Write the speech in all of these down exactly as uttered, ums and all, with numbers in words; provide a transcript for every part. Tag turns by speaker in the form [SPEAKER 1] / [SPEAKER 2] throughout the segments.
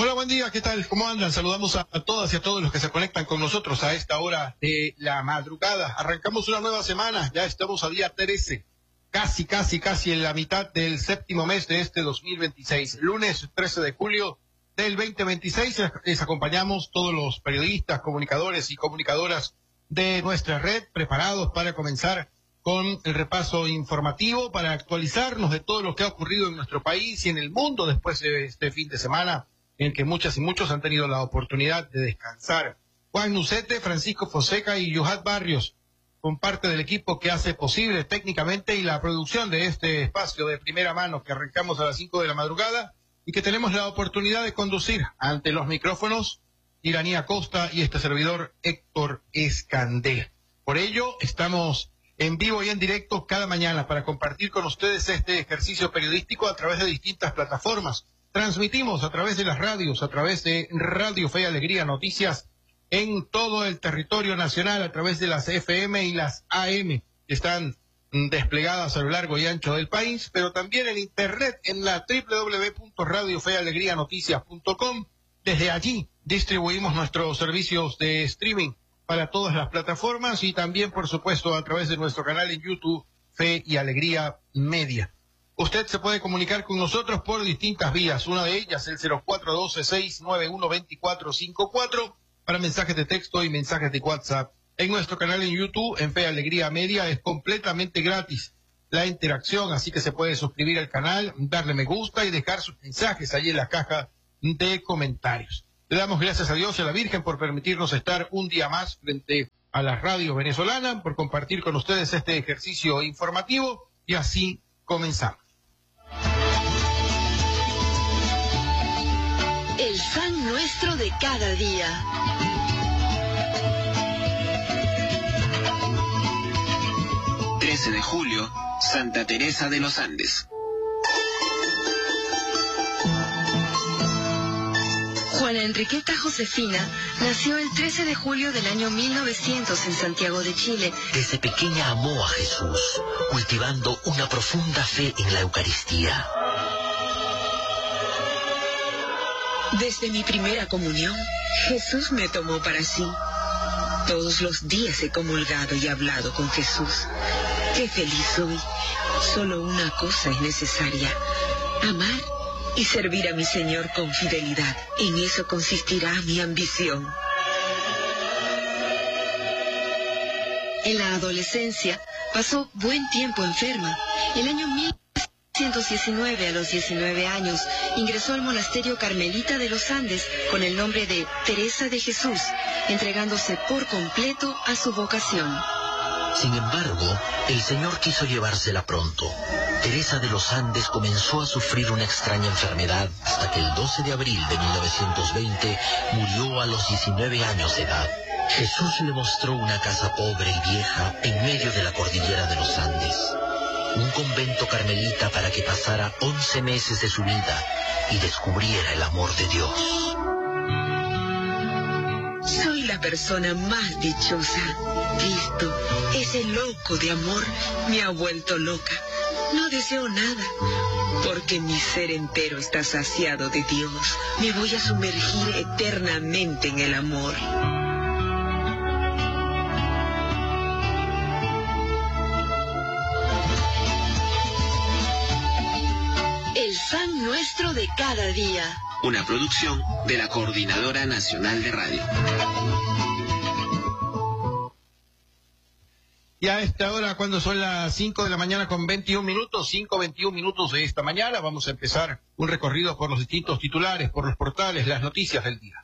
[SPEAKER 1] Hola, buen día, ¿qué tal? ¿Cómo andan? Saludamos a, a todas y a todos los que se conectan con nosotros a esta hora de la madrugada. Arrancamos una nueva semana, ya estamos a día trece, casi, casi, casi en la mitad del séptimo mes de este dos mil veintiséis. Lunes trece de julio del veinte veintiséis, les acompañamos todos los periodistas, comunicadores y comunicadoras de nuestra red, preparados para comenzar con el repaso informativo, para actualizarnos de todo lo que ha ocurrido en nuestro país y en el mundo después de este fin de semana, en el que muchas y muchos han tenido la oportunidad de descansar. Juan Nucete, Francisco Fonseca y Yohat Barrios, con parte del equipo que hace posible técnicamente y la producción de este espacio de primera mano que arrancamos a las cinco de la madrugada y que tenemos la oportunidad de conducir ante los micrófonos Iranía Costa y este servidor Héctor Escandé. Por ello, estamos en vivo y en directo cada mañana para compartir con ustedes este ejercicio periodístico a través de distintas plataformas. Transmitimos a través de las radios, a través de Radio Fe y Alegría Noticias en todo el territorio nacional, a través de las F M y las A M que están desplegadas a lo largo y ancho del país, pero también en internet en la doble u doble u doble u punto radio fe alegría noticias punto com. Desde allí distribuimos nuestros servicios de streaming para todas las plataformas y también, por supuesto, a través de nuestro canal en YouTube, Fe y Alegría Media. Usted se puede comunicar con nosotros por distintas vías, una de ellas el cero cuatro uno dos, seis nueve uno, dos cuatro cinco cuatro para mensajes de texto y mensajes de WhatsApp. En nuestro canal en YouTube, en Fe Alegría Media, es completamente gratis la interacción, así que se puede suscribir al canal, darle me gusta y dejar sus mensajes ahí en la caja de comentarios. Le damos gracias a Dios y a la Virgen por permitirnos estar un día más frente a la radio venezolana, por compartir con ustedes este ejercicio informativo y así comenzamos.
[SPEAKER 2] El fan nuestro de cada día.
[SPEAKER 3] trece de julio, Santa Teresa de los Andes.
[SPEAKER 2] Juana Enriqueta Josefina nació el trece de julio del año mil novecientos en Santiago de Chile.
[SPEAKER 4] Desde pequeña amó a Jesús, cultivando una profunda fe en la Eucaristía.
[SPEAKER 5] Desde mi primera comunión, Jesús me tomó para sí. Todos los días he comulgado y hablado con Jesús. ¡Qué feliz soy! Solo una cosa es necesaria: amar y servir a mi Señor con fidelidad. En eso consistirá mi ambición.
[SPEAKER 2] En la adolescencia pasó buen tiempo enferma. El año mil novecientos diecinueve, a los diecinueve años, ingresó al monasterio Carmelita de los Andes con el nombre de Teresa de Jesús, entregándose por completo a su vocación.
[SPEAKER 4] Sin embargo, el Señor quiso llevársela pronto. Teresa de los Andes comenzó a sufrir una extraña enfermedad hasta que el doce de abril de mil novecientos veinte murió a los diecinueve años de edad. Jesús le mostró una casa pobre y vieja en medio de la cordillera de los Andes, un convento carmelita para que pasara once meses de su vida y descubriera el amor de Dios.
[SPEAKER 5] Soy la persona más dichosa. Cristo, ese loco de amor, me ha vuelto loca. No deseo nada, porque mi ser entero está saciado de Dios. Me voy a sumergir eternamente en el amor.
[SPEAKER 2] El fan nuestro de cada día.
[SPEAKER 3] Una producción de la Coordinadora Nacional de Radio.
[SPEAKER 1] Y a esta hora, cuando son las cinco de la mañana con veintiún minutos, cinco veintiún minutos de esta mañana, vamos a empezar un recorrido por los distintos titulares, por los portales, las noticias del día.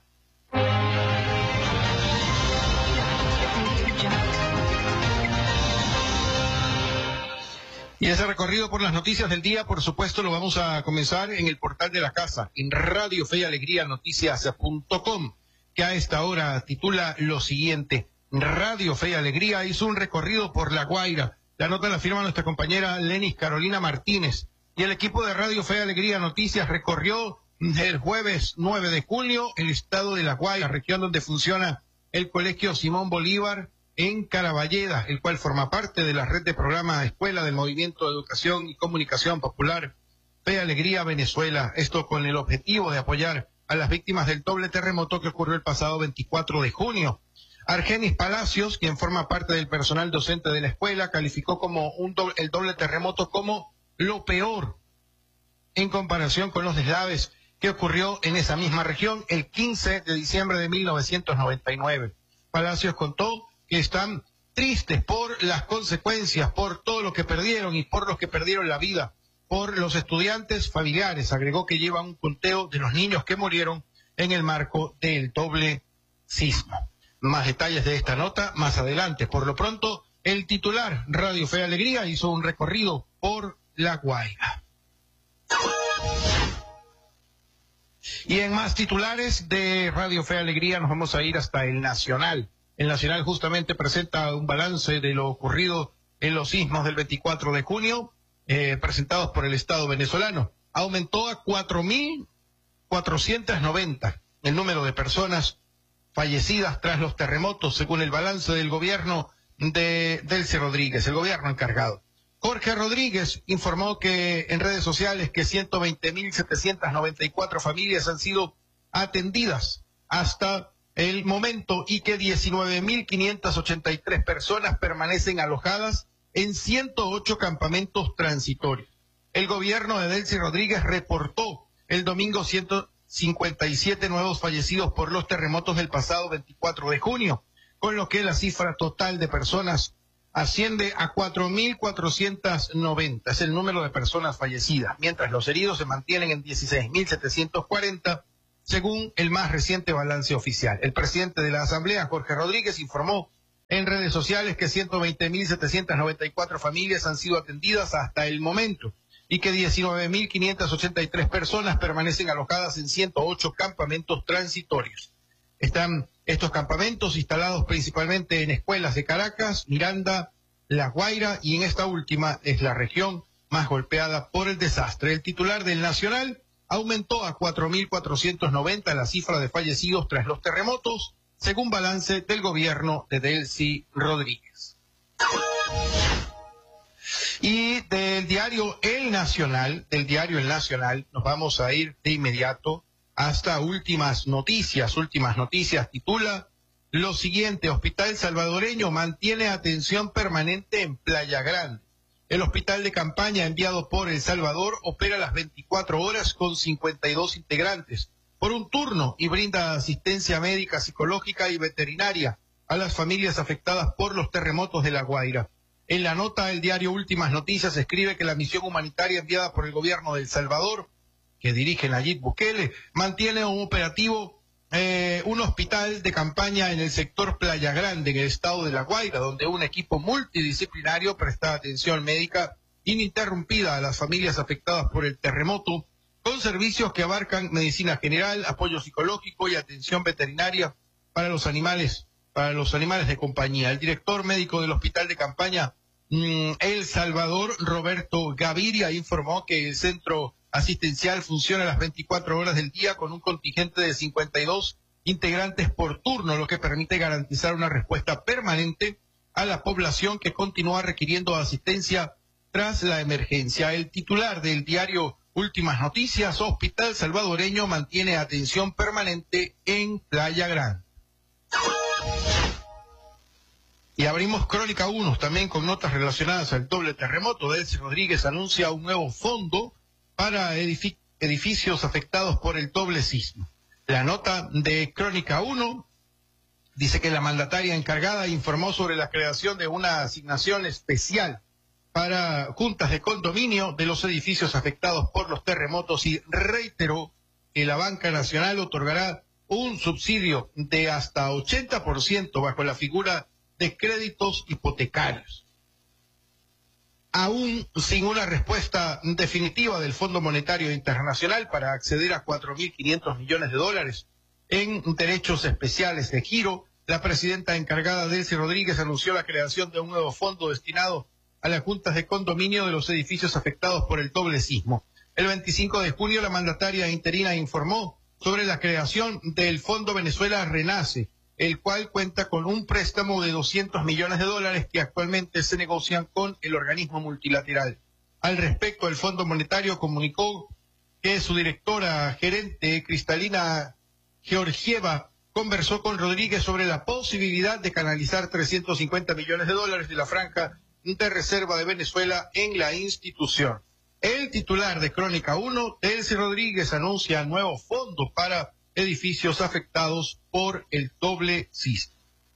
[SPEAKER 1] Y ese recorrido por las noticias del día, por supuesto, lo vamos a comenzar en el portal de la casa, en Radio Fe y Alegría Noticias punto com, que a esta hora titula lo siguiente: Radio Fe y Alegría hizo un recorrido por La Guaira. La nota la firma nuestra compañera Lenis Carolina Martínez. Y el equipo de Radio Fe y Alegría Noticias recorrió el jueves nueve de julio el estado de La Guaira, región donde funciona el Colegio Simón Bolívar en Caraballeda, el cual forma parte de la red de programa Escuela del Movimiento de Educación y Comunicación Popular Fe y Alegría Venezuela. Esto con el objetivo de apoyar a las víctimas del doble terremoto que ocurrió el pasado veinticuatro de junio. Argenis Palacios, quien forma parte del personal docente de la escuela, calificó como un doble, el doble terremoto como lo peor en comparación con los deslaves que ocurrió en esa misma región el quince de diciembre de mil novecientos noventa y nueve. Palacios contó que están tristes por las consecuencias, por todo lo que perdieron y por los que perdieron la vida, por los estudiantes familiares. Agregó que lleva un conteo de los niños que murieron en el marco del doble sismo. Más detalles de esta nota más adelante. Por lo pronto, el titular Radio Fe y Alegría hizo un recorrido por La Guaira. Y en más titulares de Radio Fe y Alegría nos vamos a ir hasta el Nacional. El Nacional justamente presenta un balance de lo ocurrido en los sismos del veinticuatro de junio, eh, presentados por el Estado venezolano. Aumentó a cuatro mil cuatrocientos noventa el número de personas fallecidas tras los terremotos, según el balance del gobierno de Delcy Rodríguez, el gobierno encargado. Jorge Rodríguez informó que en redes sociales que ciento veinte mil setecientos noventa y cuatro familias han sido atendidas hasta el momento y que diecinueve mil quinientas ochenta y tres personas permanecen alojadas en ciento ocho campamentos transitorios. El gobierno de Delcy Rodríguez reportó el domingo ciento cincuenta y siete nuevos fallecidos por los terremotos del pasado veinticuatro de junio, con lo que la cifra total de personas asciende a cuatro mil cuatrocientos noventa, es el número de personas fallecidas, mientras los heridos se mantienen en dieciséis mil setecientos cuarenta, según el más reciente balance oficial. El presidente de la Asamblea, Jorge Rodríguez, informó en redes sociales que ciento veinte mil setecientos noventa y cuatro familias han sido atendidas hasta el momento y que diecinueve mil quinientas ochenta y tres personas permanecen alojadas en ciento ocho campamentos transitorios. Están estos campamentos instalados principalmente en escuelas de Caracas, Miranda, La Guaira, y en esta última es la región más golpeada por el desastre. El titular del Nacional aumentó a cuatro mil cuatrocientos noventa la cifra de fallecidos tras los terremotos, según balance del gobierno de Delcy Rodríguez. Y del diario El Nacional, del diario El Nacional, nos vamos a ir de inmediato hasta últimas noticias. Últimas noticias titula lo siguiente: Hospital Salvadoreño mantiene atención permanente en Playa Grande. El hospital de campaña enviado por El Salvador opera las veinticuatro horas con cincuenta y dos integrantes por un turno y brinda asistencia médica, psicológica y veterinaria a las familias afectadas por los terremotos de La Guaira. En la nota, el diario Últimas Noticias escribe que la misión humanitaria enviada por el gobierno de El Salvador, que dirige Nayib Bukele, mantiene un operativo, eh, un hospital de campaña en el sector Playa Grande, en el estado de La Guaira, donde un equipo multidisciplinario presta atención médica ininterrumpida a las familias afectadas por el terremoto, con servicios que abarcan medicina general, apoyo psicológico y atención veterinaria para los animales, para los animales de compañía. El director médico del hospital de campaña mmm, El Salvador, Roberto Gaviria, informó que el centro asistencial funciona las veinticuatro horas del día con un contingente de cincuenta y dos integrantes por turno, lo que permite garantizar una respuesta permanente a la población que continúa requiriendo asistencia tras la emergencia. El titular del diario Últimas Noticias, Hospital Salvadoreño mantiene atención permanente en Playa Grande. Y abrimos Crónica uno también con notas relacionadas al doble terremoto. Delcy Rodríguez anuncia un nuevo fondo para edific- edificios afectados por el doble sismo. La nota de Crónica uno dice que la mandataria encargada informó sobre la creación de una asignación especial para juntas de condominio de los edificios afectados por los terremotos y reiteró que la Banca Nacional otorgará un subsidio de hasta ochenta por ciento bajo la figura de créditos hipotecarios. Aún sin una respuesta definitiva del Fondo Monetario Internacional para acceder a cuatro mil quinientos millones de dólares en derechos especiales de giro, la presidenta encargada Delcy Rodríguez anunció la creación de un nuevo fondo destinado a las juntas de condominio de los edificios afectados por el doble sismo. El veinticinco de junio, la mandataria interina informó sobre la creación del Fondo Venezuela Renace, el cual cuenta con un préstamo de doscientos millones de dólares que actualmente se negocian con el organismo multilateral. Al respecto, el Fondo Monetario comunicó que su directora gerente, Cristalina Georgieva, conversó con Rodríguez sobre la posibilidad de canalizar trescientos cincuenta millones de dólares de la franja de reserva de Venezuela en la institución. El titular de Crónica uno, Delcy Rodríguez, anuncia nuevos fondos para edificios afectados por el doble sismo.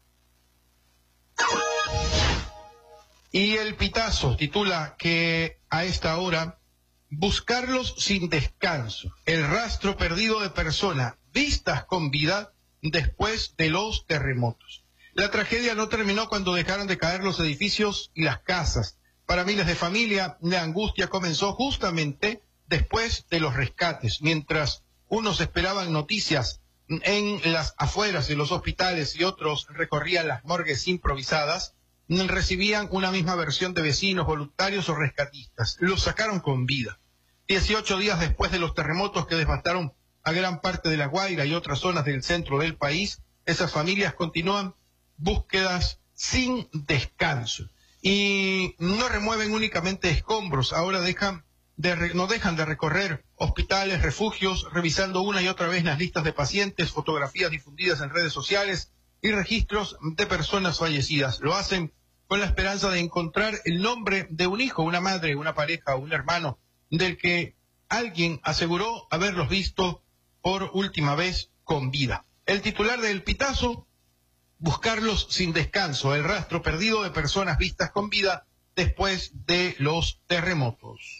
[SPEAKER 1] Y el Pitazo titula que a esta hora, buscarlos sin descanso, el rastro perdido de personas vistas con vida después de los terremotos. La tragedia no terminó cuando dejaron de caer los edificios y las casas. Para miles de familias, la angustia comenzó justamente después de los rescates, mientras unos esperaban noticias en las afueras de los hospitales y otros recorrían las morgues improvisadas, recibían una misma versión de vecinos, voluntarios o rescatistas. Los sacaron con vida. Dieciocho días después de los terremotos que devastaron a gran parte de La Guaira y otras zonas del centro del país, esas familias continúan búsquedas sin descanso. Y no remueven únicamente escombros, ahora dejan de re, no dejan de recorrer hospitales, refugios, revisando una y otra vez las listas de pacientes, fotografías difundidas en redes sociales y registros de personas fallecidas. Lo hacen con la esperanza de encontrar el nombre de un hijo, una madre, una pareja, un hermano, del que alguien aseguró haberlos visto por última vez con vida. El titular del Pitazo, buscarlos sin descanso, el rastro perdido de personas vistas con vida después de los terremotos.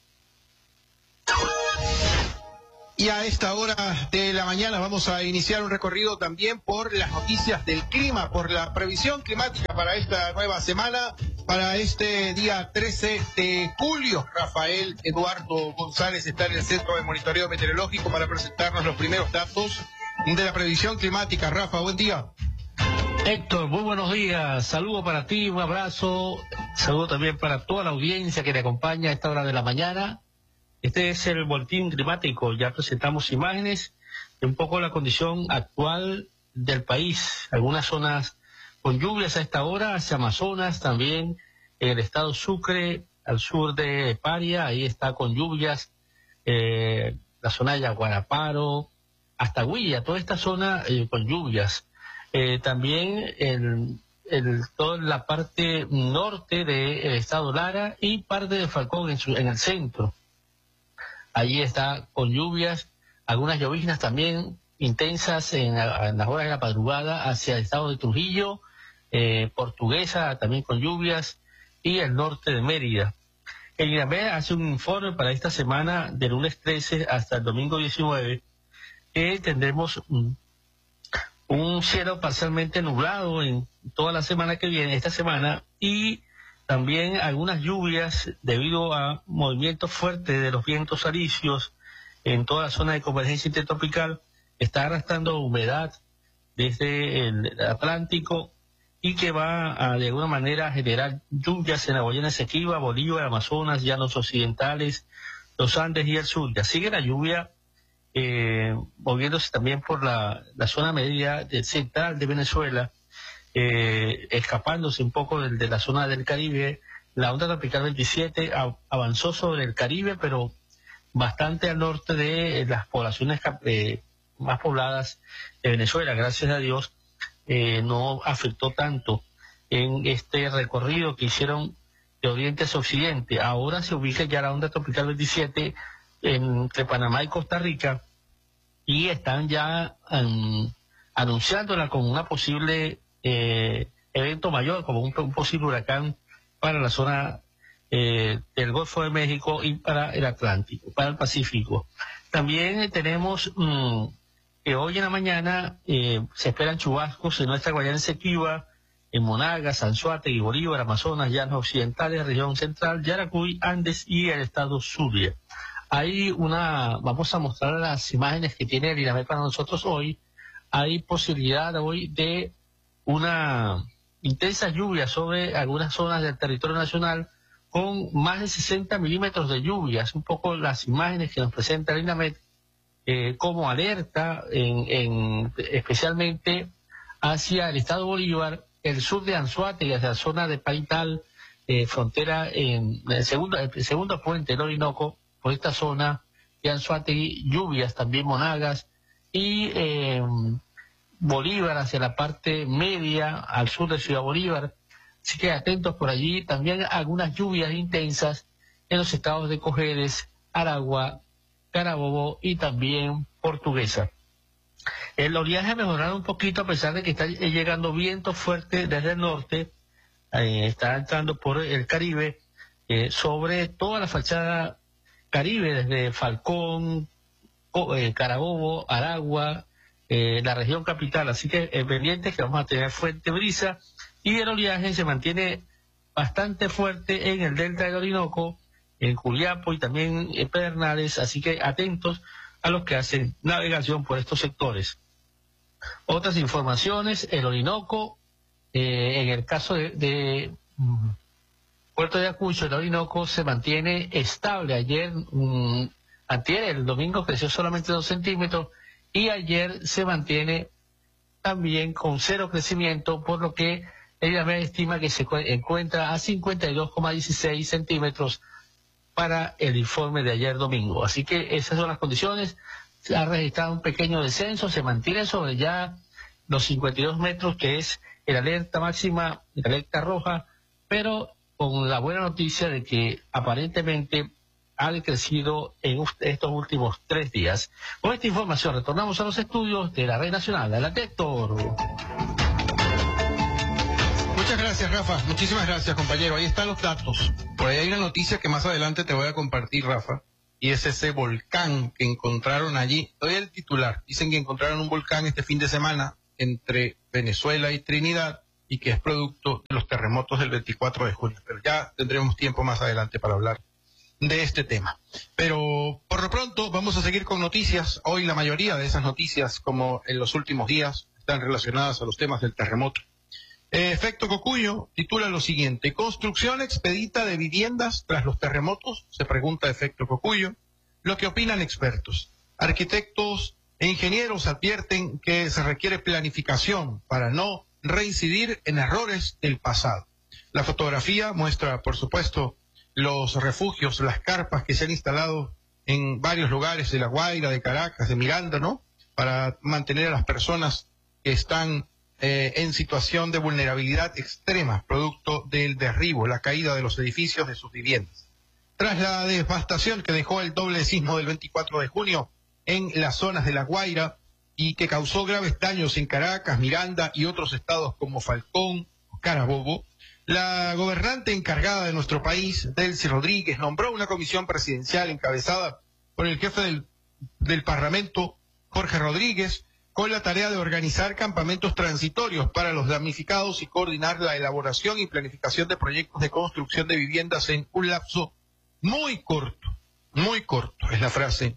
[SPEAKER 1] Y a esta hora de la mañana vamos a iniciar un recorrido también por las noticias del clima, por la previsión climática para esta nueva semana, para este día trece de julio. Rafael Eduardo González está en el Centro de Monitoreo Meteorológico para presentarnos los primeros datos de la previsión climática. Rafa, buen día.
[SPEAKER 6] Héctor, muy buenos días. Saludo para ti, un abrazo. Saludo también para toda la audiencia que te acompaña a esta hora de la mañana. Este es el boletín climático. Ya presentamos imágenes de un poco la condición actual del país. Algunas zonas con lluvias a esta hora, hacia Amazonas, también en el estado Sucre, al sur de Paria, ahí está con lluvias, eh, la zona de Yaguaraparo, hasta Huilla, toda esta zona eh, con lluvias. Eh, también el, el, toda la parte norte del estado Lara y parte de Falcón en, su, en el centro. Allí está con lluvias, algunas lloviznas también intensas en, en las horas de la madrugada hacia el estado de Trujillo, eh, Portuguesa también con lluvias y el norte de Mérida. El INAMED hace un informe para esta semana del lunes trece hasta el domingo diecinueve, que tendremos un, un cielo parcialmente nublado en toda la semana que viene, esta semana, y también algunas lluvias debido a movimientos fuertes de los vientos alisios en toda la zona de convergencia intertropical. Está arrastrando humedad desde el Atlántico y que va a, de alguna manera, a generar lluvias en la Guayana Esequiba, Bolívar, Amazonas, Llanos Occidentales, los Andes y el sur. Ya sigue la lluvia eh, moviéndose también por la, la zona media de, central de Venezuela, Eh, escapándose un poco de, de la zona del Caribe. La onda tropical veintisiete a, avanzó sobre el Caribe, pero bastante al norte de las poblaciones eh, más pobladas de Venezuela. Gracias a Dios eh, no afectó tanto en este recorrido que hicieron de oriente hacia occidente. Ahora se ubica ya la onda tropical veintisiete entre Panamá y Costa Rica y están ya um, anunciándola como una posible Eh, evento mayor, como un, un posible huracán para la zona eh, del Golfo de México y para el Atlántico, para el Pacífico. También eh, tenemos mmm, que hoy en la mañana eh, se esperan chubascos en nuestra Guayana Esequiba, en Monagas, Anzoátegui, Bolívar, Amazonas, Llanos Occidentales, región central, Yaracuy, Andes y el estado Zulia. Hay una, vamos a mostrar las imágenes que tiene el INAMED para nosotros hoy. Hay posibilidad hoy de una intensa lluvia sobre algunas zonas del territorio nacional con más de sesenta milímetros de lluvias. Un poco las imágenes que nos presenta el INAMED eh, como alerta, en, en, especialmente hacia el estado Bolívar, el sur de Anzoátegui, hacia la zona de Paital, eh, frontera en el segundo, el segundo puente del Orinoco, por esta zona y Anzoátegui, lluvias también Monagas y eh, Bolívar hacia la parte media, al sur de Ciudad Bolívar. Así que atentos por allí. También algunas lluvias intensas en los estados de Cojedes, Aragua, Carabobo y también Portuguesa. El oleaje ha mejorado un poquito a pesar de que está llegando viento fuerte desde el norte, eh, está entrando por el Caribe, eh, sobre toda la fachada Caribe, desde Falcón, eh, Carabobo, Aragua, eh, la región capital. Así que eh, pendientes que vamos a tener fuerte brisa, y el oleaje se mantiene bastante fuerte en el delta del Orinoco, en Juliapo y también en Pedernales, así que atentos a los que hacen navegación por estos sectores. Otras informaciones: el Orinoco, eh, en el caso de, de um, Puerto de Ayacucho, el Orinoco se mantiene estable. Ayer, um, antier, el domingo creció solamente dos centímetros, y ayer se mantiene también con cero crecimiento, por lo que ella me estima que se encuentra a cincuenta y dos coma dieciséis centímetros para el informe de ayer domingo. Así que esas son las condiciones. Se ha registrado un pequeño descenso, se mantiene sobre ya los cincuenta y dos metros, que es el alerta máxima, la alerta roja, pero con la buena noticia de que aparentemente ha decrecido en estos últimos tres días. Con esta información retornamos a los estudios de la Red Nacional. Adelante, Héctor.
[SPEAKER 1] Muchas gracias, Rafa. Muchísimas gracias, compañero. Ahí están los datos. Por ahí hay una noticia que más adelante te voy a compartir, Rafa, y es ese volcán que encontraron allí. Doy el titular. Dicen que encontraron un volcán este fin de semana entre Venezuela y Trinidad, y que es producto de los terremotos del veinticuatro de junio. Pero ya tendremos tiempo más adelante para hablar de este tema. Pero por lo pronto vamos a seguir con noticias. Hoy la mayoría de esas noticias, como en los últimos días, están relacionadas a los temas del terremoto. Eh, Efecto Cocuyo titula lo siguiente: construcción expedita de viviendas tras los terremotos, se pregunta Efecto Cocuyo. Lo que opinan expertos. Arquitectos e ingenieros advierten que se requiere planificación para no reincidir en errores del pasado. La fotografía muestra, por supuesto, los refugios, las carpas que se han instalado en varios lugares de La Guaira, de Caracas, de Miranda, ¿no? Para mantener a las personas que están eh, en situación de vulnerabilidad extrema, producto del derribo, la caída de los edificios de sus viviendas. Tras la devastación que dejó el doble sismo del veinticuatro de junio en las zonas de La Guaira y que causó graves daños en Caracas, Miranda y otros estados como Falcón, Carabobo, la gobernante encargada de nuestro país, Delcy Rodríguez, nombró una comisión presidencial encabezada por el jefe del, del Parlamento, Jorge Rodríguez, con la tarea de organizar campamentos transitorios para los damnificados y coordinar la elaboración y planificación de proyectos de construcción de viviendas en un lapso muy corto, muy corto, es la frase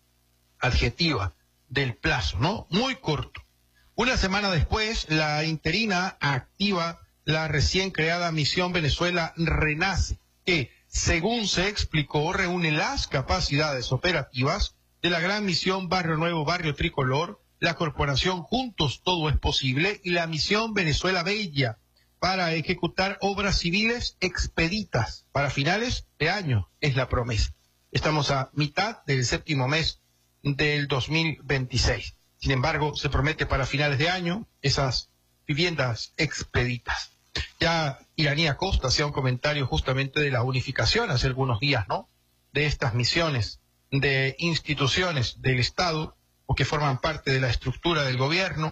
[SPEAKER 1] adjetiva del plazo, ¿no? Muy corto. Una semana después, la interina activa la recién creada Misión Venezuela Renace, que, según se explicó, reúne las capacidades operativas de la gran misión Barrio Nuevo, Barrio Tricolor, la corporación Juntos Todo es Posible y la misión Venezuela Bella, para ejecutar obras civiles expeditas para finales de año, es la promesa. Estamos a mitad del séptimo mes del dos mil veintiséis. Sin embargo, se promete para finales de año esas viviendas expeditas. Ya Iraní Acosta hacía un comentario justamente de la unificación hace algunos días, ¿no? De estas misiones de instituciones del Estado o que forman parte de la estructura del gobierno.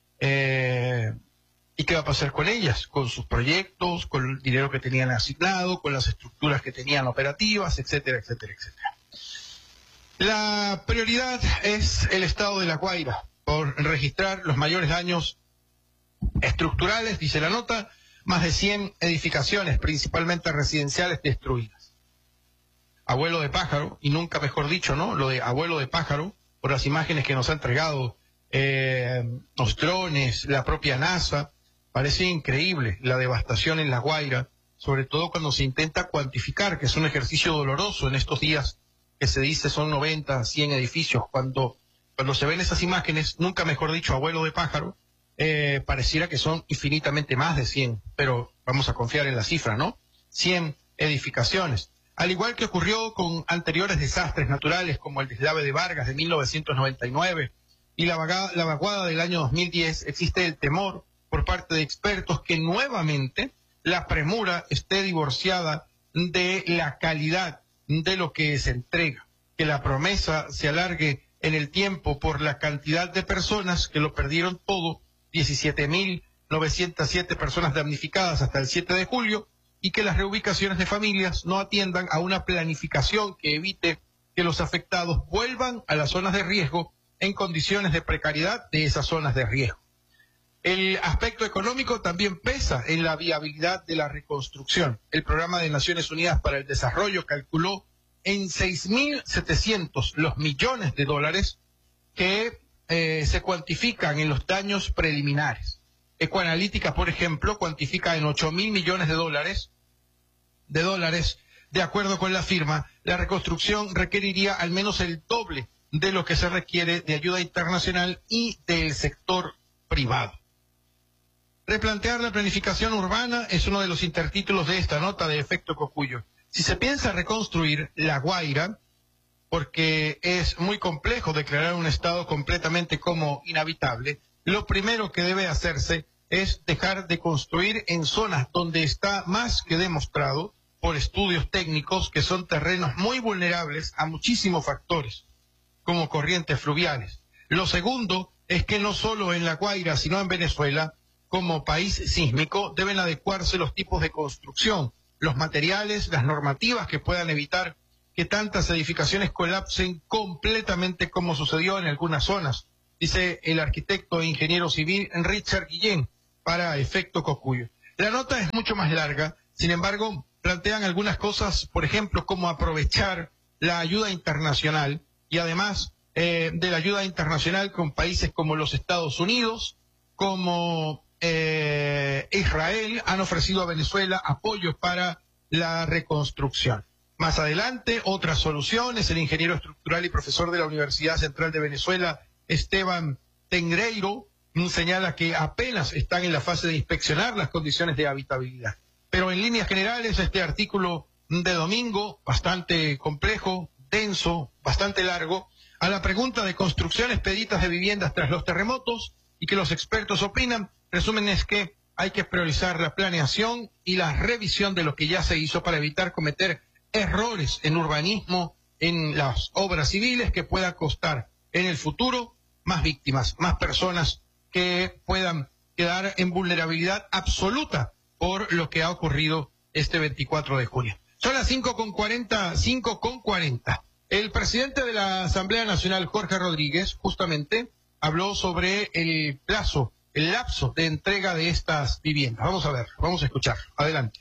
[SPEAKER 1] Eh, ¿Y qué va a pasar con ellas? Con sus proyectos, con el dinero que tenían asignado, con las estructuras que tenían operativas, etcétera, etcétera, etcétera. La prioridad es el estado de La Guaira, por registrar los mayores daños estructurales, dice la nota, más de cien edificaciones, principalmente residenciales, destruidas. Abuelo de pájaro, y nunca mejor dicho, ¿no? Lo de abuelo de pájaro, por las imágenes que nos ha entregado eh, los drones, la propia NASA. Parece increíble la devastación en La Guaira, sobre todo cuando se intenta cuantificar, que es un ejercicio doloroso en estos días, que se dice son noventa, cien edificios. Cuando, cuando se ven esas imágenes, nunca mejor dicho, abuelo de pájaro, eh, pareciera que son infinitamente más de cien, pero vamos a confiar en la cifra, ¿no? cien edificaciones. Al igual que ocurrió con anteriores desastres naturales como el deslave de Vargas de mil novecientos noventa y nueve y la, vaga, la vaguada del año dos mil diez, existe el temor por parte de expertos que nuevamente la premura esté divorciada de la calidad de lo que se entrega, que la promesa se alargue en el tiempo por la cantidad de personas que lo perdieron todo, diecisiete mil novecientas siete personas damnificadas hasta el siete de julio, y que las reubicaciones de familias no atiendan a una planificación que evite que los afectados vuelvan a las zonas de riesgo en condiciones de precariedad de esas zonas de riesgo. El aspecto económico también pesa en la viabilidad de la reconstrucción. El Programa de Naciones Unidas para el Desarrollo calculó en seis mil setecientos los millones de dólares que eh, se cuantifican en los daños preliminares. Ecoanalítica, por ejemplo, cuantifica en ocho mil millones de dólares, de dólares. De acuerdo con la firma, la reconstrucción requeriría al menos el doble de lo que se requiere de ayuda internacional y del sector privado. Replantear la planificación urbana es uno de los intertítulos de esta nota de Efecto Cocuyo. Si se piensa reconstruir La Guaira, porque es muy complejo declarar un estado completamente como inhabitable, lo primero que debe hacerse es dejar de construir en zonas donde está más que demostrado por estudios técnicos que son terrenos muy vulnerables a muchísimos factores, como corrientes fluviales. Lo segundo es que no solo en La Guaira, sino en Venezuela, como país sísmico, deben adecuarse los tipos de construcción, los materiales, las normativas que puedan evitar que tantas edificaciones colapsen completamente como sucedió en algunas zonas, dice el arquitecto e ingeniero civil Richard Guillén para Efecto Cocuyo. La nota es mucho más larga, sin embargo, plantean algunas cosas, por ejemplo, como aprovechar la ayuda internacional y además eh, de la ayuda internacional con países como los Estados Unidos, como eh, Israel, han ofrecido a Venezuela apoyo para la reconstrucción. Más adelante, otras soluciones, el ingeniero estructural y profesor de la Universidad Central de Venezuela, Esteban Tengreiro, señala que apenas están en la fase de inspeccionar las condiciones de habitabilidad. Pero en líneas generales, este artículo de domingo, bastante complejo, denso, bastante largo, a la pregunta de construcción expeditas de viviendas tras los terremotos y que los expertos opinan, resumen es que hay que priorizar la planeación y la revisión de lo que ya se hizo para evitar cometer errores en urbanismo, en las obras civiles que puedan costar en el futuro más víctimas, más personas que puedan quedar en vulnerabilidad absoluta por lo que ha ocurrido este veinticuatro de junio. Son las cinco con cuarenta, cinco con cuarenta. El presidente de la Asamblea Nacional, Jorge Rodríguez, justamente habló sobre el plazo, el lapso de entrega de estas viviendas. Vamos a ver, vamos a escuchar. Adelante.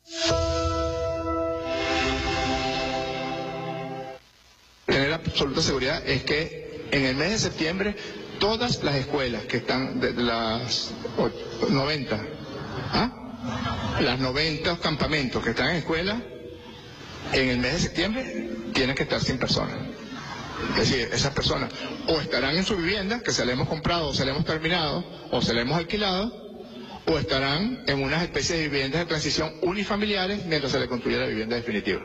[SPEAKER 7] Tener absoluta seguridad es que en el mes de septiembre todas las escuelas que están de las noventa, ¿ah? las noventa campamentos que están en escuela, en el mes de septiembre tienen que estar sin personas. Es decir, esas personas o estarán en su vivienda, que se la hemos comprado o se la hemos terminado, o se la hemos alquilado, o estarán en unas especies de viviendas de transición unifamiliares mientras se le construye la vivienda definitiva.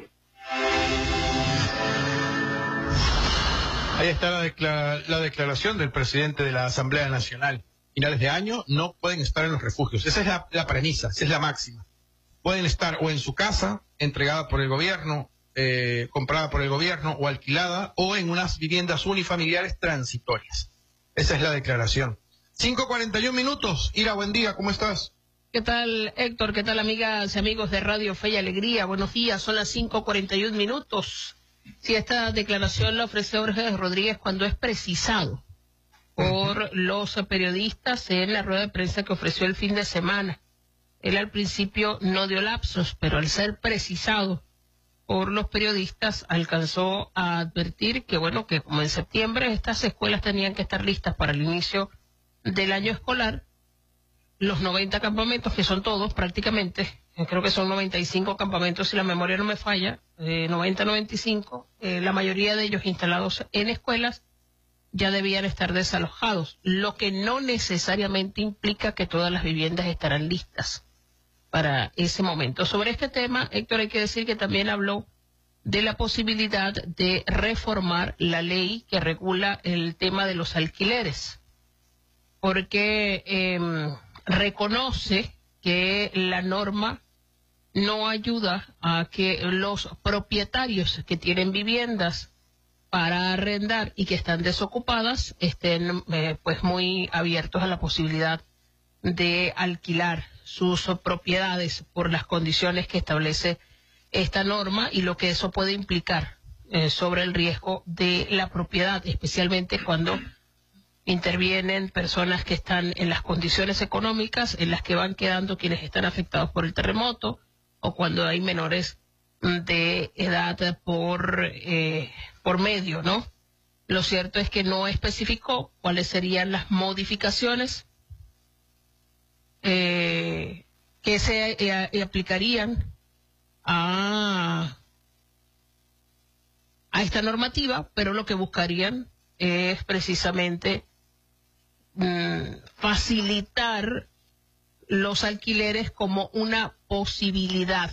[SPEAKER 1] Ahí está la, declara la declaración del presidente de la Asamblea Nacional. Finales de año no pueden estar en los refugios. Esa es la, la premisa, esa es la máxima. Pueden estar o en su casa, entregada por el gobierno, eh, comprada por el gobierno o alquilada, o en unas viviendas unifamiliares transitorias. Esa es la declaración. cinco cuarenta y un minutos. Ira, buen día, ¿cómo estás?
[SPEAKER 8] ¿Qué tal, Héctor? ¿Qué tal, amigas y amigos de Radio Fe y Alegría? Buenos días, son las cinco cuarenta y un minutos. Sí, esta declaración la ofreció Jorge Rodríguez cuando es precisado por uh-huh. los periodistas en la rueda de prensa que ofreció el fin de semana. Él al principio no dio lapsos, pero al ser precisado por los periodistas alcanzó a advertir que, bueno, que como en septiembre estas escuelas tenían que estar listas para el inicio del año escolar, los noventa campamentos, que son todos prácticamente, creo que son noventa y cinco campamentos, si la memoria no me falla, eh, noventa, noventa y cinco, eh, la mayoría de ellos instalados en escuelas, ya debían estar desalojados, lo que no necesariamente implica que todas las viviendas estarán listas para ese momento. Sobre este tema, Héctor, hay que decir que también habló de la posibilidad de reformar la ley que regula el tema de los alquileres, porque eh, reconoce que la norma no ayuda a que los propietarios que tienen viviendas para arrendar y que están desocupadas estén eh, pues muy abiertos a la posibilidad de alquilar sus propiedades por las condiciones que establece esta norma y lo que eso puede implicar eh, sobre el riesgo de la propiedad, especialmente cuando intervienen personas que están en las condiciones económicas en las que van quedando quienes están afectados por el terremoto, o cuando hay menores de edad por, eh, por medio, ¿no? Lo cierto es que no especificó cuáles serían las modificaciones eh, que se eh, aplicarían a, a esta normativa, pero lo que buscarían es precisamente mmm, facilitar los alquileres como una posibilidad,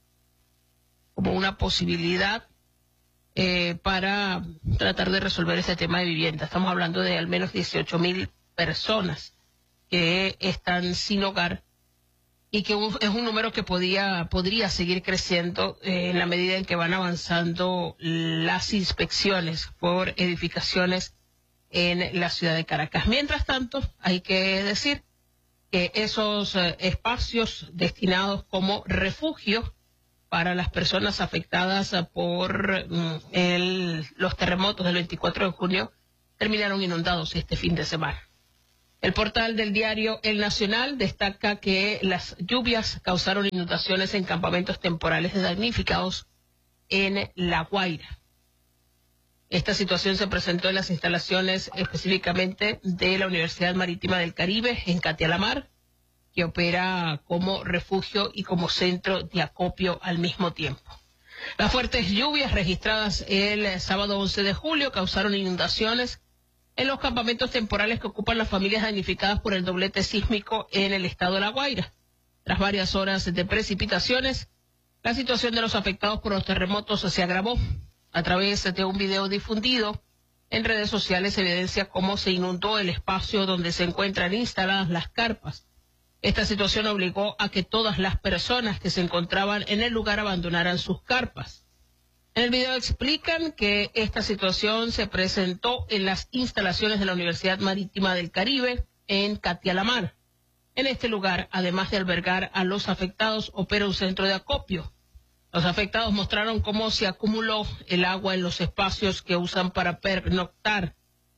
[SPEAKER 8] como una posibilidad eh, para tratar de resolver este tema de vivienda. Estamos hablando de al menos dieciocho mil personas que están sin hogar y que un, es un número que podía, podría seguir creciendo eh, en la medida en que van avanzando las inspecciones por edificaciones en la ciudad de Caracas. Mientras tanto, hay que decir que esos eh, espacios destinados como refugio para las personas afectadas uh, por mm, el, los terremotos del veinticuatro de junio terminaron inundados este fin de semana. El portal del diario El Nacional destaca que las lluvias causaron inundaciones en campamentos temporales de damnificados en La Guaira. Esta situación se presentó en las instalaciones específicamente de la Universidad Marítima del Caribe en Catialamar, que opera como refugio y como centro de acopio al mismo tiempo. Las fuertes lluvias registradas el sábado once de julio causaron inundaciones en los campamentos temporales que ocupan las familias damnificadas por el doblete sísmico en el estado de La Guaira. Tras varias horas de precipitaciones, la situación de los afectados por los terremotos se agravó. A través de un video difundido en redes sociales se evidencia cómo se inundó el espacio donde se encuentran instaladas las carpas. Esta situación obligó a que todas las personas que se encontraban en el lugar abandonaran sus carpas. En el video explican que esta situación se presentó en las instalaciones de la Universidad Marítima del Caribe en Catialamar. En este lugar, además de albergar a los afectados, opera un centro de acopio. Los afectados mostraron cómo se acumuló el agua en los espacios que usan para pernoctar.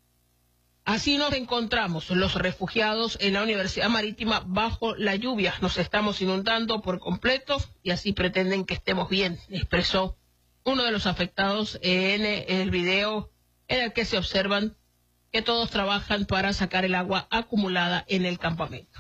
[SPEAKER 8] Así nos encontramos los refugiados en la Universidad Marítima bajo la lluvia. Nos estamos inundando por completo y así pretenden que estemos bien, expresó uno de los afectados en el video en el que se observan que todos trabajan para sacar el agua acumulada en el campamento.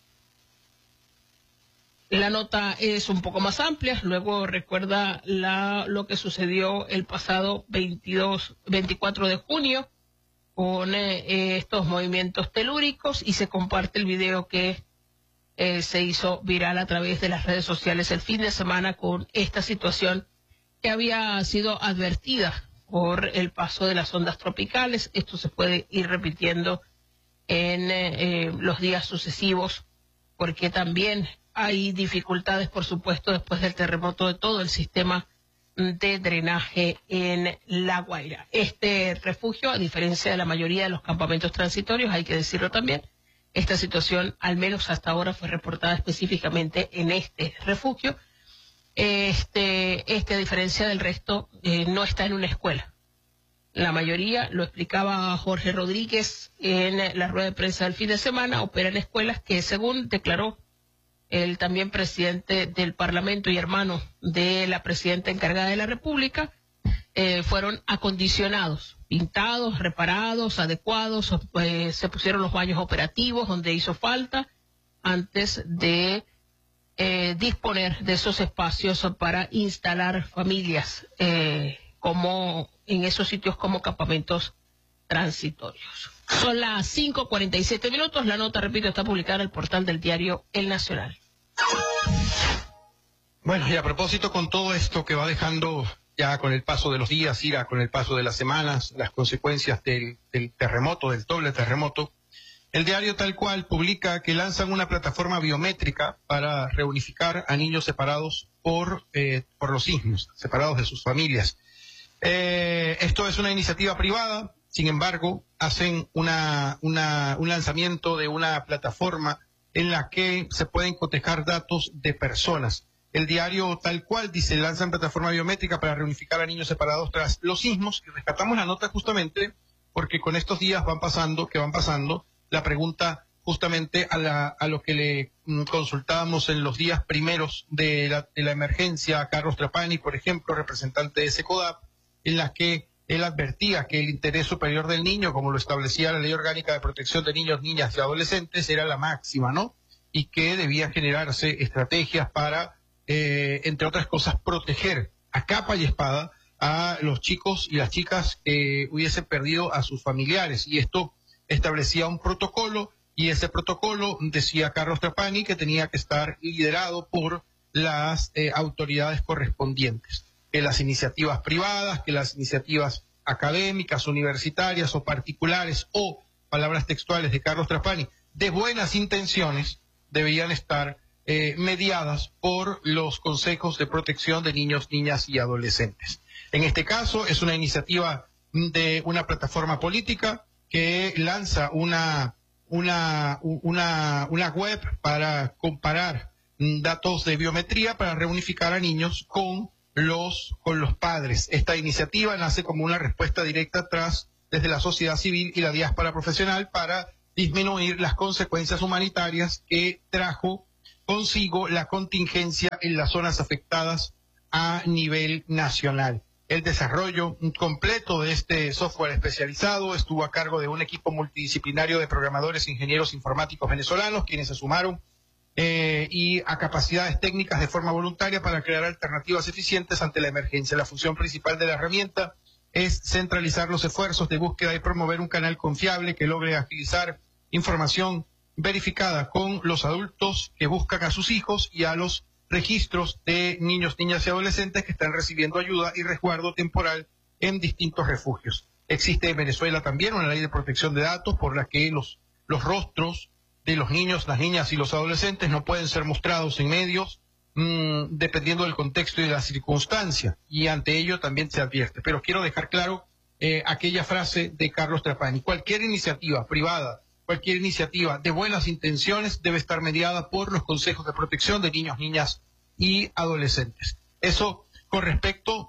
[SPEAKER 8] La nota es un poco más amplia, luego recuerda la, lo que sucedió el pasado veintidós, veinticuatro de junio con eh, estos movimientos telúricos y se comparte el video que eh, se hizo viral a través de las redes sociales el fin de semana con esta situación que había sido advertida por el paso de las ondas tropicales. Esto se puede ir repitiendo en eh, los días sucesivos, porque también hay dificultades, por supuesto, después del terremoto de todo el sistema de drenaje en La Guaira. Este refugio, a diferencia de la mayoría de los campamentos transitorios, hay que decirlo también, esta situación, al menos hasta ahora, fue reportada específicamente en este refugio. Este, este a diferencia del resto, eh, no está en una escuela. La mayoría, lo explicaba Jorge Rodríguez en la rueda de prensa del fin de semana, opera en escuelas que, según declaró el también presidente del Parlamento y hermano de la presidenta encargada de la República, eh, fueron acondicionados, pintados, reparados, adecuados, pues, se pusieron los baños operativos donde hizo falta antes de Eh, disponer de esos espacios para instalar familias eh, como en esos sitios como campamentos transitorios. Son las cinco cuarenta y siete minutos. La nota, repito, está publicada en el portal del diario El Nacional.
[SPEAKER 1] Bueno, y a propósito con todo esto que va dejando ya con el paso de los días, irá con el paso de las semanas, las consecuencias del, del terremoto, del doble terremoto. El diario Tal Cual publica que lanzan una plataforma biométrica para reunificar a niños separados por, eh, por los sismos, separados de sus familias. Eh, esto es una iniciativa privada, sin embargo, hacen una, una, un lanzamiento de una plataforma en la que se pueden cotejar datos de personas. El diario Tal Cual dice, lanzan plataforma biométrica para reunificar a niños separados tras los sismos, y rescatamos la nota justamente porque con estos días van pasando, que van pasando, la pregunta justamente a, la, a lo que le mm, consultábamos en los días primeros de la, de la emergencia a Carlos Trapani, por ejemplo, representante de SECODAP, en la que él advertía que el interés superior del niño, como lo establecía la Ley Orgánica de Protección de Niños, Niñas y Adolescentes, era la máxima, ¿no? Y que debía generarse estrategias para, eh, entre otras cosas, proteger a capa y espada a los chicos y las chicas que hubiesen perdido a sus familiares. Y esto establecía un protocolo, y ese protocolo, decía Carlos Trapani, que tenía que estar liderado por las eh, autoridades correspondientes. Que las iniciativas privadas, que las iniciativas académicas, universitarias o particulares, o, palabras textuales de Carlos Trapani, de buenas intenciones, debían estar eh, mediadas por los consejos de protección de niños, niñas y adolescentes. En este caso, es una iniciativa de una plataforma política que lanza una, una, una, una web para comparar datos de biometría para reunificar a niños con los, con los padres. Esta iniciativa nace como una respuesta directa tras, desde la sociedad civil y la diáspora profesional para disminuir las consecuencias humanitarias que trajo consigo la contingencia en las zonas afectadas a nivel nacional. El desarrollo completo de este software especializado estuvo a cargo de un equipo multidisciplinario de programadores e ingenieros informáticos venezolanos, quienes se sumaron eh, y a capacidades técnicas de forma voluntaria para crear alternativas eficientes ante la emergencia. La función principal de la herramienta es centralizar los esfuerzos de búsqueda y promover un canal confiable que logre agilizar información verificada con los adultos que buscan a sus hijos y a los registros de niños, niñas y adolescentes que están recibiendo ayuda y resguardo temporal en distintos refugios. Existe en Venezuela también una ley de protección de datos por la que los, los rostros de los niños, las niñas y los adolescentes no pueden ser mostrados en medios mmm, dependiendo del contexto y de la circunstancia, y ante ello también se advierte. Pero quiero dejar claro eh, aquella frase de Carlos Trapani: cualquier iniciativa privada, cualquier iniciativa de buenas intenciones debe estar mediada por los consejos de protección de niños, niñas y adolescentes. Eso con respecto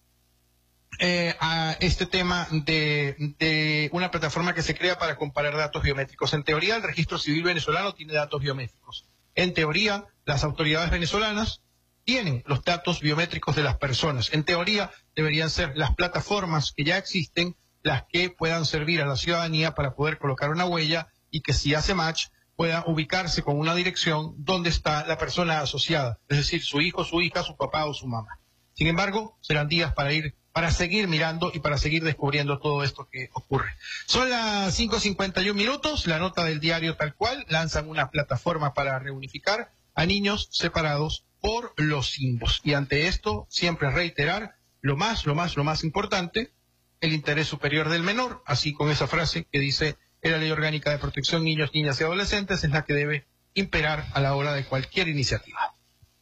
[SPEAKER 1] eh, a este tema de, de una plataforma que se crea para comparar datos biométricos. En teoría, el registro civil venezolano tiene datos biométricos. En teoría, las autoridades venezolanas tienen los datos biométricos de las personas. En teoría, deberían ser las plataformas que ya existen las que puedan servir a la ciudadanía para poder colocar una huella y que si hace match pueda ubicarse con una dirección donde está la persona asociada, es decir, su hijo, su hija, su papá o su mamá. Sin embargo, serán días para ir, para seguir mirando y para seguir descubriendo todo esto que ocurre. Son las cinco cincuenta y un minutos, la nota del diario Tal Cual, lanzan una plataforma para reunificar a niños separados por los sismos. Y ante esto, siempre reiterar lo más, lo más, lo más importante, el interés superior del menor, así con esa frase que dice en la Ley Orgánica de Protección Niños, Niñas y Adolescentes, es la que debe imperar a la hora de cualquier iniciativa.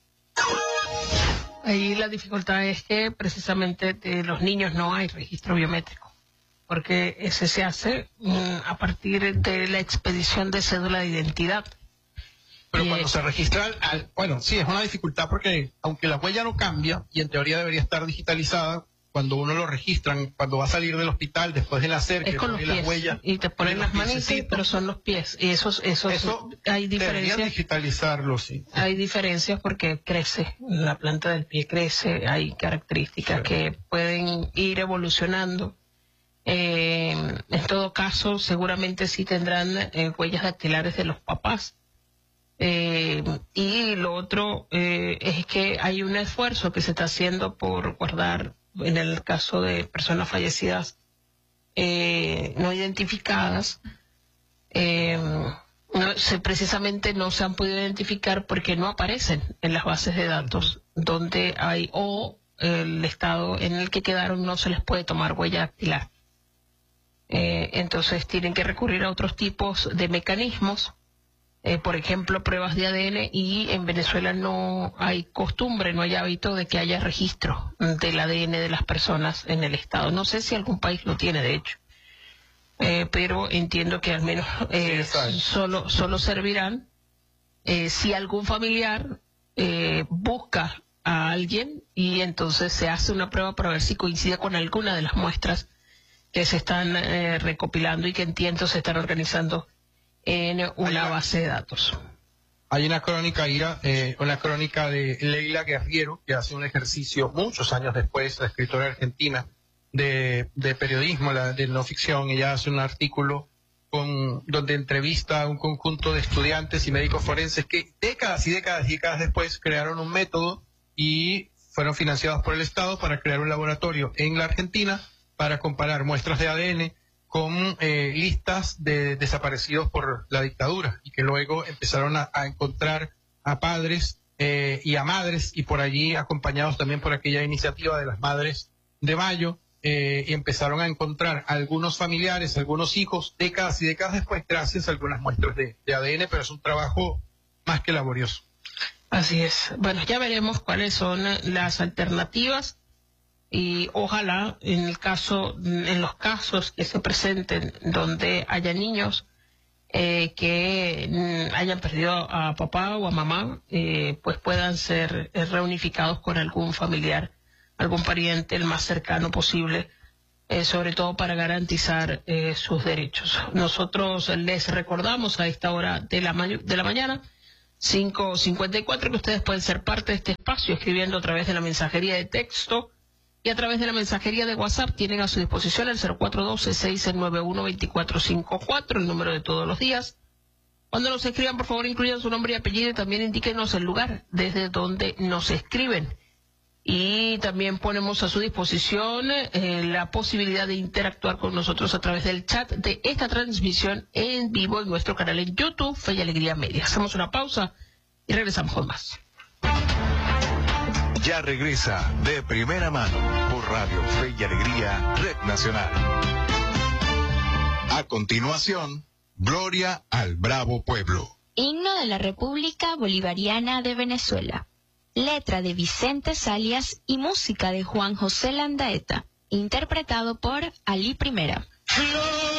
[SPEAKER 8] Ahí la dificultad es que precisamente de los niños no hay registro biométrico, porque ese se hace mm, a partir de la expedición de cédula de identidad.
[SPEAKER 1] Pero
[SPEAKER 8] y
[SPEAKER 1] cuando
[SPEAKER 8] eh,
[SPEAKER 1] se registra, al, bueno, sí, es una dificultad porque aunque la huella no cambia y en teoría debería estar digitalizada, cuando uno lo registran, cuando va a salir del hospital después de nacer,
[SPEAKER 8] es
[SPEAKER 1] que
[SPEAKER 8] con los
[SPEAKER 1] las
[SPEAKER 8] pies
[SPEAKER 1] huellas,
[SPEAKER 8] y te ponen las manitas, pero son los pies y esos, esos
[SPEAKER 1] eso
[SPEAKER 8] hay
[SPEAKER 1] deberían
[SPEAKER 8] diferencias.
[SPEAKER 1] digitalizarlo, sí.
[SPEAKER 8] Hay diferencias porque crece, la planta del pie crece, hay características sí. que pueden ir evolucionando. Eh, en todo caso, seguramente sí tendrán eh, huellas dactilares de los papás. Eh, y lo otro eh, es que hay un esfuerzo que se está haciendo por guardar, en el caso de personas fallecidas eh, no identificadas, eh, no, se, precisamente no se han podido identificar porque no aparecen en las bases de datos donde hay o el estado en el que quedaron no se les puede tomar huella dactilar. Eh, entonces tienen que recurrir a otros tipos de mecanismos, eh, por ejemplo, pruebas de A D N, y en Venezuela no hay costumbre, no hay hábito de que haya registro del A D N de las personas en el estado. No sé si algún país lo tiene, de hecho, eh, pero entiendo que al menos eh, sí, solo, solo servirán eh, si algún familiar eh, busca a alguien y entonces se hace una prueba para ver si coincide con alguna de las muestras que se están eh, recopilando y que entiendo se están organizando en una base de datos.
[SPEAKER 1] Hay una crónica, Ira, eh, una crónica de Leila Guerriero, que hace un ejercicio muchos años después, la escritora argentina de, de periodismo, la, de no ficción. Ella hace un artículo con, donde entrevista a un conjunto de estudiantes y médicos forenses que décadas y décadas y décadas después crearon un método y fueron financiados por el Estado para crear un laboratorio en la Argentina para comparar muestras de A D N con eh, listas de desaparecidos por la dictadura, y que luego empezaron a, a encontrar a padres eh, y a madres, y por allí acompañados también por aquella iniciativa de las Madres de Mayo, eh, y empezaron a encontrar algunos familiares, algunos hijos, décadas y décadas después, gracias a algunas muestras de, de A D N, pero es un trabajo más que laborioso.
[SPEAKER 8] Así es. Bueno, ya veremos cuáles son las alternativas. Y ojalá en el caso, en los casos que se presenten donde haya niños eh, que mm, hayan perdido a papá o a mamá, eh, pues puedan ser eh, reunificados con algún familiar, algún pariente el más cercano posible, eh, sobre todo para garantizar eh, sus derechos. Nosotros les recordamos a esta hora de la, ma de la mañana, cinco cincuenta y cuatro, que ustedes pueden ser parte de este espacio escribiendo a través de la mensajería de texto. Y a través de la mensajería de WhatsApp tienen a su disposición el cero cuatro uno dos, seis nueve uno, dos cuatro cinco cuatro, el número de todos los días. Cuando nos escriban, por favor, incluyan su nombre y apellido y también indíquenos el lugar desde donde nos escriben. Y también ponemos a su disposición eh, la posibilidad de interactuar con nosotros a través del chat de esta transmisión en vivo en nuestro canal en YouTube, Fe y Alegría Media. Hacemos una pausa y regresamos con más.
[SPEAKER 9] Ya regresa De Primera Mano por Radio Fe y Alegría, Red Nacional. A continuación, Gloria al Bravo Pueblo.
[SPEAKER 10] Himno de la República Bolivariana de Venezuela. Letra de Vicente Salias y música de Juan José Landaeta. Interpretado por Ali Primera.